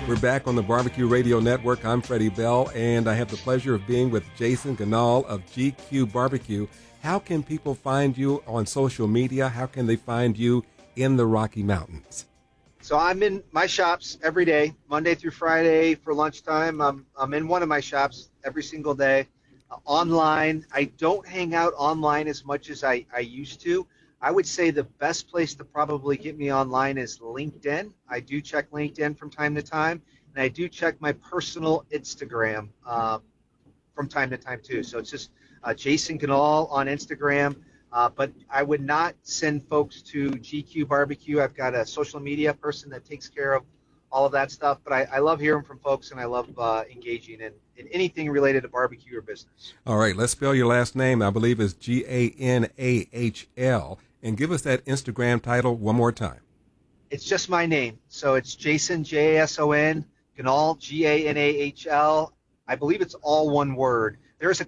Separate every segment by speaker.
Speaker 1: We're back on the Barbecue Radio Network. I'm Freddie Bell, and I have the pleasure of being with Jason Ganal of GQ Barbecue. How can people find you on social media? How can they find you in the Rocky Mountains?
Speaker 2: So I'm in my shops every day, Monday through Friday for lunchtime. I'm in one of my shops every single day. Online, I don't hang out online as much as I used to. I would say the best place to probably get me online is LinkedIn. I do check LinkedIn from time to time, and I do check my personal Instagram from time to time too. So it's just Jason Ganal on Instagram. But I would not send folks to GQ Barbecue. I've got a social media person that takes care of all of that stuff. But I love hearing from folks, and I love engaging in anything related to barbecue or business.
Speaker 1: All right, let's spell your last name. I believe it's Ganal. And give us that Instagram title one more time.
Speaker 2: It's just my name. So it's Jason, Jason, Ganal, Ganahl. I believe it's all one word. I had a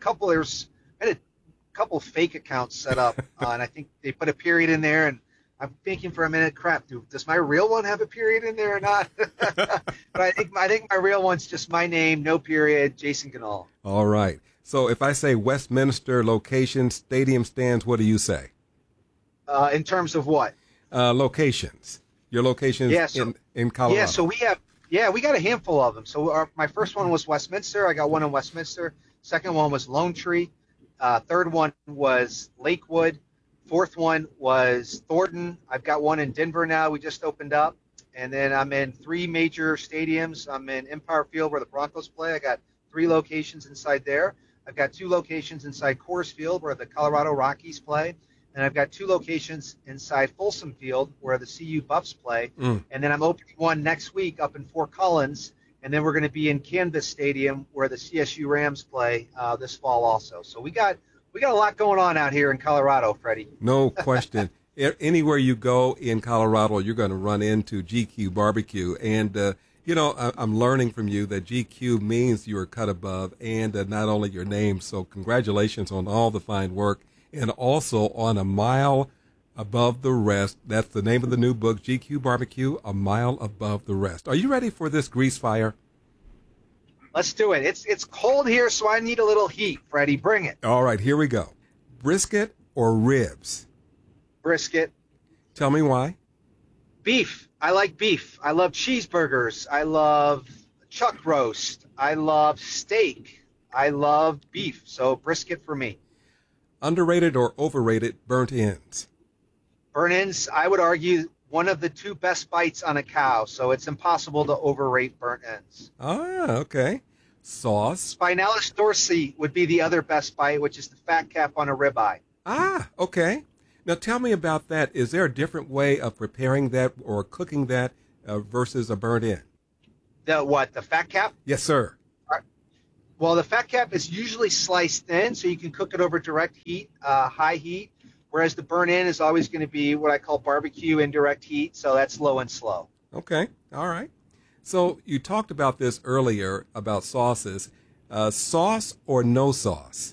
Speaker 2: couple fake accounts set up, and I think they put a period in there, and I'm thinking for a minute, crap, does my real one have a period in there or not? But I think my real one's just my name, no period, Jason Ganal.
Speaker 1: All right. So if I say Westminster location, stadium stands, what do you say?
Speaker 2: In terms of what?
Speaker 1: Locations. Your locations in Colorado.
Speaker 2: Yeah, so we got a handful of them. So my first one was Westminster. I got one in Westminster. Second one was Lone Tree. Third one was Lakewood. Fourth one was Thornton. I've got one in Denver now. We just opened up. And then I'm in 3 major stadiums. I'm in Empire Field where the Broncos play. I got 3 locations inside there. I've got 2 locations inside Coors Field where the Colorado Rockies play. And I've got 2 locations inside Folsom Field where the CU Buffs play. And then I'm opening one next week up in Fort Collins. And then we're going to be in Canvas Stadium where the CSU Rams play this fall also. So we got a lot going on out here in Colorado, Freddie.
Speaker 1: No question. Anywhere you go in Colorado, you're going to run into GQ Barbecue. And, I'm learning from you that GQ means you're cut above and not only your name. So congratulations on all the fine work. And also on A Mile Above the Rest. That's the name of the new book, GQ Barbecue, A Mile Above the Rest. Are you ready for this grease fire?
Speaker 2: Let's do it. It's cold here, so I need a little heat, Freddie. Bring it.
Speaker 1: All right, here we go. Brisket or ribs?
Speaker 2: Brisket.
Speaker 1: Tell me why.
Speaker 2: Beef. I like beef. I love cheeseburgers. I love chuck roast. I love steak. I love beef. So brisket for me.
Speaker 1: Underrated or overrated burnt ends?
Speaker 2: Burnt ends, I would argue, one of the 2 best bites on a cow, so it's impossible to overrate burnt ends.
Speaker 1: Ah, okay. Sauce?
Speaker 2: Spinalis dorsi would be the other best bite, which is the fat cap on a ribeye.
Speaker 1: Ah, okay. Now tell me about that. Is there a different way of preparing that or cooking that versus a burnt end?
Speaker 2: The fat cap?
Speaker 1: Yes, sir.
Speaker 2: Well, the fat cap is usually sliced thin, so you can cook it over direct heat, high heat, whereas the burnt end is always going to be what I call barbecue indirect heat, so that's low and slow.
Speaker 1: Okay, all right. So you talked about this earlier about sauces. Sauce or no sauce?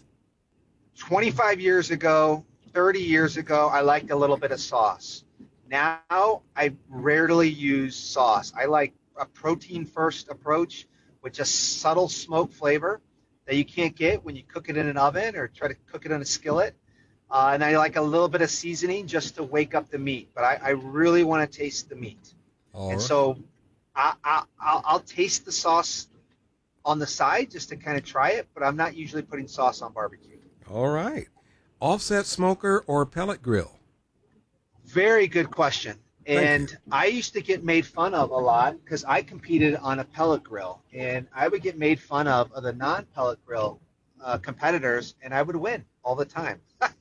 Speaker 2: 25 years ago, 30 years ago, I liked a little bit of sauce. Now, I rarely use sauce. I like a protein-first approach with just subtle smoke flavor that you can't get when you cook it in an oven or try to cook it in a skillet. And I like a little bit of seasoning just to wake up the meat. But I really want to taste the meat. So I'll taste the sauce on the side just to kind of try it, but I'm not usually putting sauce on barbecue.
Speaker 1: All right. Offset smoker or pellet grill?
Speaker 2: Very good question. And I used to get made fun of a lot because I competed on a pellet grill, and I would get made fun of the non-pellet grill competitors, and I would win all the time.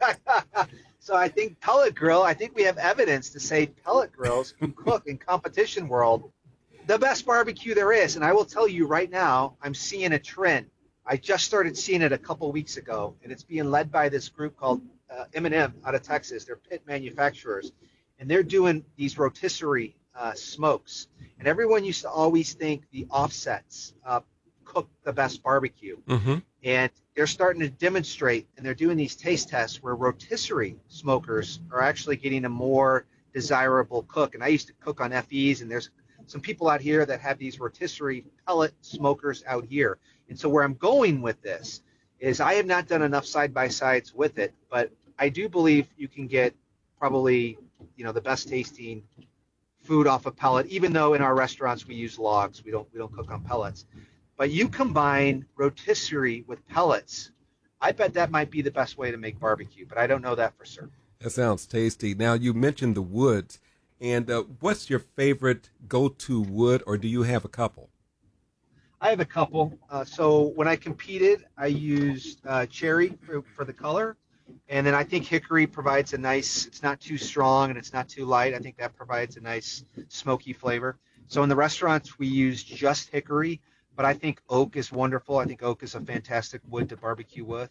Speaker 2: So I think we have evidence to say pellet grills can cook in competition world the best barbecue there is. And I will tell you right now, I'm seeing a trend. I just started seeing it a couple weeks ago, and it's being led by this group called M&M out of Texas. They're pit manufacturers. And they're doing these rotisserie smokes. And everyone used to always think the offsets cook the best barbecue.
Speaker 1: Mm-hmm.
Speaker 2: And they're starting to demonstrate, and they're doing these taste tests where rotisserie smokers are actually getting a more desirable cook. And I used to cook on FEs, and there's some people out here that have these rotisserie pellet smokers out here. And so where I'm going with this is I have not done enough side-by-sides with it, but I do believe you can get probably, the best tasting food off a pellet, even though in our restaurants we use logs. We don't cook on pellets. But you combine rotisserie with pellets, I bet that might be the best way to make barbecue, but I don't know that for certain.
Speaker 1: That sounds tasty. Now, you mentioned the woods, and what's your favorite go-to wood, or do you have a couple?
Speaker 2: I have a couple. So when I competed, I used cherry for the color, and then I think hickory provides a nice, it's not too strong and it's not too light. I think that provides a nice smoky flavor. So in the restaurants, we use just hickory, but I think oak is wonderful. I think oak is a fantastic wood to barbecue with.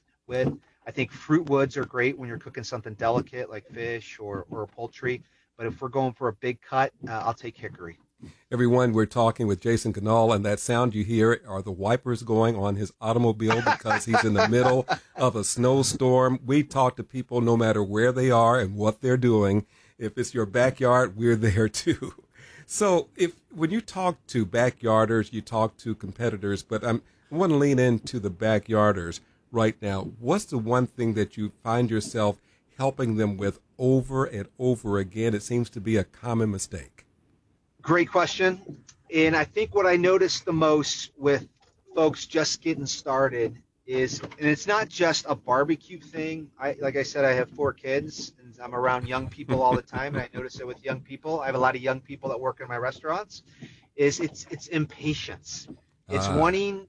Speaker 2: I think fruit woods are great when you're cooking something delicate like fish or poultry. But if we're going for a big cut, I'll take hickory.
Speaker 1: Everyone, we're talking with Jason Ganal, and that sound you hear are the wipers going on his automobile because he's in the middle of a snowstorm. We talk to people no matter where they are and what they're doing. If it's your backyard, we're there too. So when you talk to backyarders, you talk to competitors, but I want to lean into the backyarders right now. What's the one thing that you find yourself helping them with over and over again? It seems to be a common mistake.
Speaker 2: Great question. And I think what I noticed the most with folks just getting started is, and it's not just a barbecue thing. Like I said, I have 4 kids, and I'm around young people all the time, and I notice it with young people. I have a lot of young people that work in my restaurants. It's impatience. It's wanting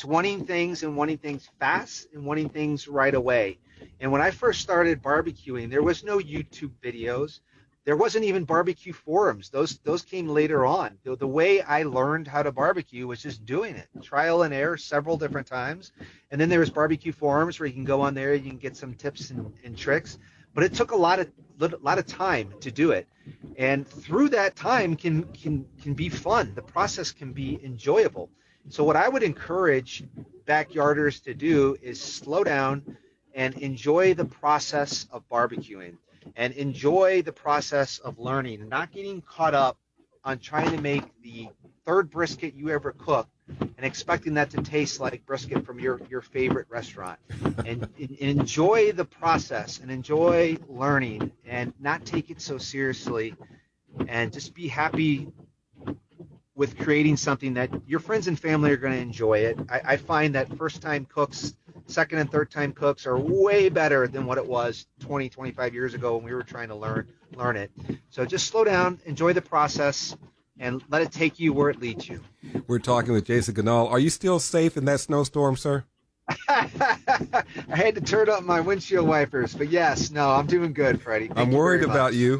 Speaker 2: things and wanting things fast and wanting things right away. And when I first started barbecuing, there was no YouTube videos. There wasn't even barbecue forums. Those came later on. The way I learned how to barbecue was just doing it, trial and error several different times. And then there was barbecue forums where you can go on there, you can get some tips and tricks. But it took a lot of time to do it. And through that time can be fun. The process can be enjoyable. So what I would encourage backyarders to do is slow down and enjoy the process of barbecuing. And enjoy the process of learning and not getting caught up on trying to make the third brisket you ever cooked and expecting that to taste like brisket from your favorite restaurant. And enjoy the process and enjoy learning and not take it so seriously and just be happy with creating something that your friends and family are going to enjoy it. I find that first-time cooks, second and third-time cooks are way better than what it was 20, 25 years ago when we were trying to learn it. So just slow down, enjoy the process, and let it take you where it leads you.
Speaker 1: We're talking with Jason Ganal. Are you still safe in that snowstorm, sir?
Speaker 2: I had to turn up my windshield wipers, but yes, no, I'm doing good, Freddie.
Speaker 1: I'm worried about you.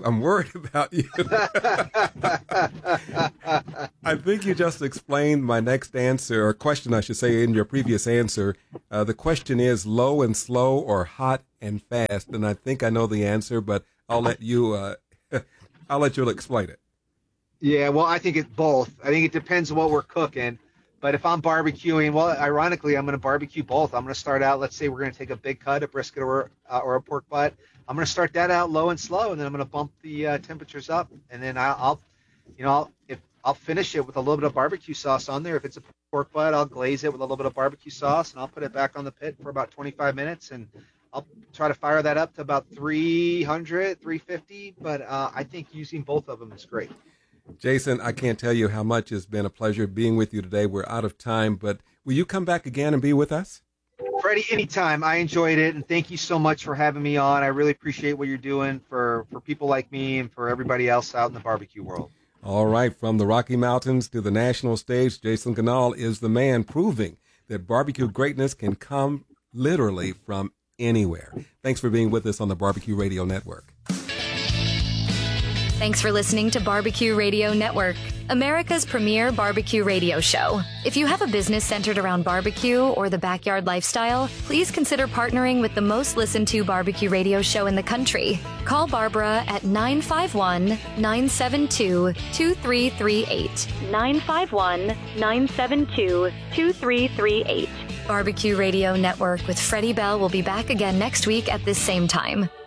Speaker 1: I think you just explained my next answer, or question I should say, in your previous answer. The question is low and slow or hot and fast, and I think I know the answer, but I'll let you explain it.
Speaker 2: Yeah, well, I think it's both. I think it depends on what we're cooking. But if I'm barbecuing, well, ironically, I'm going to barbecue both. I'm going to start out, let's say we're going to take a big cut, a brisket or a pork butt. I'm going to start that out low and slow, and then I'm going to bump the temperatures up. And then I'll finish it with a little bit of barbecue sauce on there. If it's a pork butt, I'll glaze it with a little bit of barbecue sauce, and I'll put it back on the pit for about 25 minutes. And I'll try to fire that up to about 300, 350. But I think using both of them is great.
Speaker 1: Jason, I can't tell you how much it's been a pleasure being with you today. We're out of time, but will you come back again and be with us?
Speaker 2: Freddie, anytime. I enjoyed it, and thank you so much for having me on. I really appreciate what you're doing for people like me and for everybody else out in the barbecue world.
Speaker 1: All right, from the Rocky Mountains to the national stage, Jason Ganal is the man proving that barbecue greatness can come literally from anywhere. Thanks for being with us on the Barbecue Radio Network.
Speaker 3: Thanks for listening to Barbecue Radio Network, America's premier barbecue radio show. If you have a business centered around barbecue or the backyard lifestyle, please consider partnering with the most listened to barbecue radio show in the country. Call Barbara at 951-972-2338. 951-972-2338. Barbecue Radio Network with Freddie Bell will be back again next week at this same time.